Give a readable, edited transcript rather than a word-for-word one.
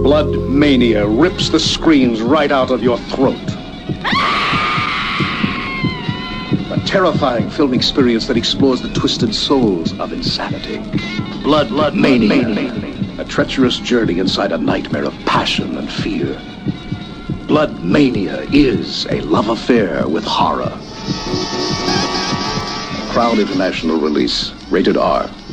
Blood Mania rips the screams right out of your throat. A terrifying film experience that explores the twisted souls of insanity. Blood Mania. A treacherous journey inside a nightmare of passion and fear. Blood Mania is a love affair with horror. Crown International release. Rated R.